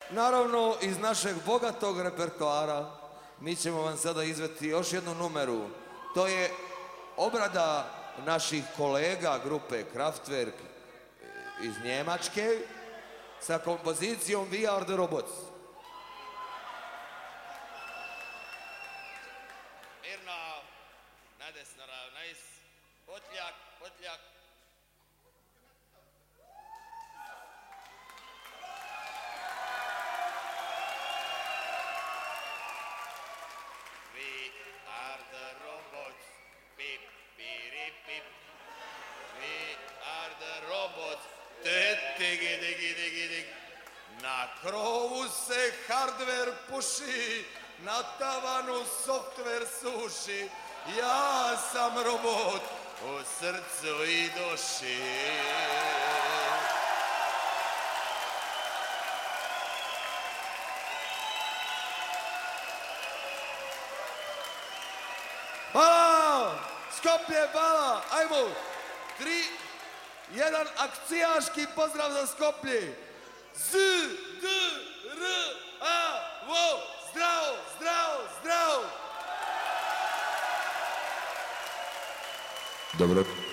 Naravno, iz našeg bogatog repertoara mi ćemo vam sada izvesti još jednu numeru. To je obrada naših kolega grupe Kraftwerk iz Njemačke sa kompozicijom We Are The Robots. Mirno, nadesno ravnajs, potljak, potljak. We are the robots, pip, piri, pip. We are the robots, digi, digi, digi, digi. Na krovu se hardware puši, na tavanu software suši. Ja sam robot u srcu i duši. Hvala! Skoplje, hvala! Ajmo! 3, 1, akcijaški pozdrav za Skoplje! Z, D, R, A, vo! Zdravo, zdravo, zdravo! Dobro.